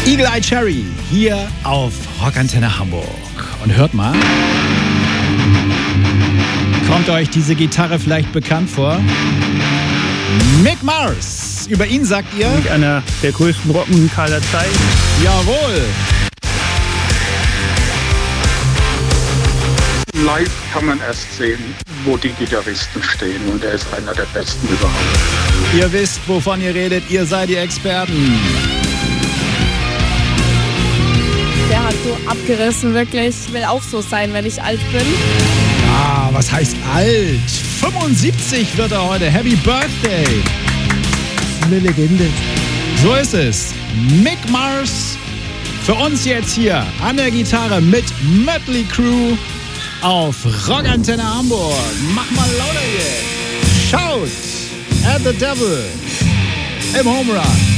Eagle Eye Cherry hier auf Rockantenne Hamburg. Und hört mal, kommt euch diese Gitarre vielleicht bekannt vor? Mick Mars. Über ihn sagt ihr? Einer der größten Rockmusiker aller Zeiten. Jawohl. Live kann man erst sehen, wo die Gitarristen stehen, und er ist einer der besten überhaupt. Ihr wisst, wovon ihr redet, ihr seid die Experten. Der hat so abgerissen, wirklich. Ich will auch so sein, wenn ich alt bin. Ah, was heißt alt? 75 wird er heute. Happy Birthday. Eine Legende. So ist es. Mick Mars für uns jetzt hier an der Gitarre mit Mötley Crüe auf Rockantenne Hamburg. Mach mal lauter hier. Shout at the devil im Home Run.